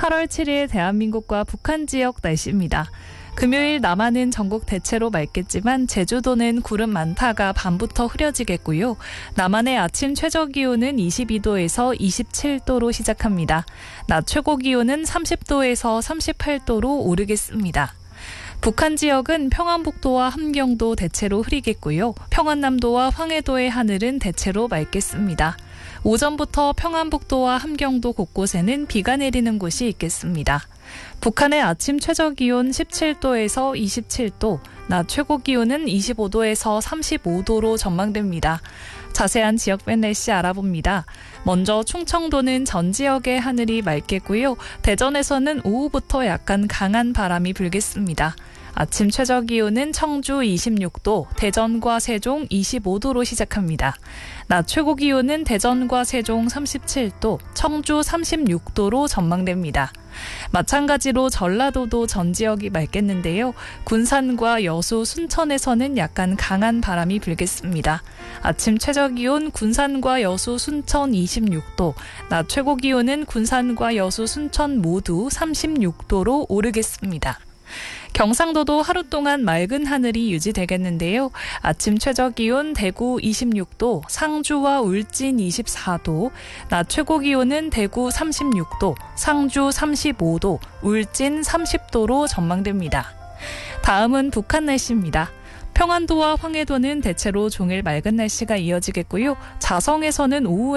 8월 7일 대한민국과 북한 지역 날씨입니다. 금요일 남한은 전국 대체로 맑겠지만 제주도는 구름 많다가 밤부터 흐려지겠고요. 남한의 아침 최저기온은 22도에서 27도로 시작합니다. 낮 최고기온은 30도에서 38도로 오르겠습니다. 북한 지역은 평안북도와 함경도 대체로 흐리겠고요. 평안남도와 황해도의 하늘은 대체로 맑겠습니다. 오전부터 평안북도와 함경도 곳곳에는 비가 내리는 곳이 있겠습니다. 북한의 아침 최저기온 17도에서 27도, 낮 최고기온은 25도에서 35도로 전망됩니다. 자세한 지역별 날씨 알아봅니다. 먼저 충청도는 전 지역의 하늘이 맑겠고요. 대전에서는 오후부터 약간 강한 바람이 불겠습니다. 아침 최저기온은 청주 26도, 대전과 세종 25도로 시작합니다. 낮 최고기온은 대전과 세종 37도, 청주 36도로 전망됩니다. 마찬가지로 전라도도 전 지역이 맑겠는데요. 군산과 여수, 순천에서는 약간 강한 바람이 불겠습니다. 아침 최저기온 군산과 여수, 순천 26도, 낮 최고기온은 군산과 여수, 순천 모두 36도로 오르겠습니다. 경상도도 하루 동안 맑은 하늘이 유지되겠는데요. 아침 최저기온 대구 26도, 상주와 울진 24도, 낮 최고기온은 대구 36도, 상주 35도, 울진 30도로 전망됩니다. 다음은 북한 날씨입니다. 평안도와 황해도는 대체로 종일 맑은 날씨가 이어지겠고요. 자성에서는 오후에